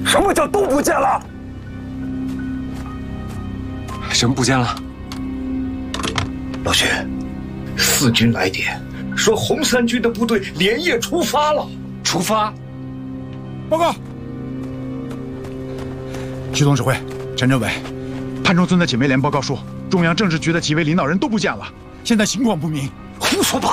什么叫都不见了？ 什么不见了？ 老薛，四军来电，说红三军的部队连夜出发了。 出发？ 报告，区总指挥，陈政委，潘中村的警卫连报告说，中央政治局的几位领导人都不见了，现在情况不明。 胡说八